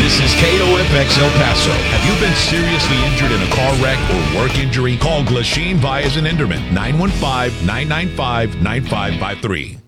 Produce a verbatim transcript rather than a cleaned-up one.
This is K O F X El Paso. Have you been seriously injured in a car wreck or work injury? Call Glasheen Vyas and Enderman, nine one five, nine nine five, nine five five three.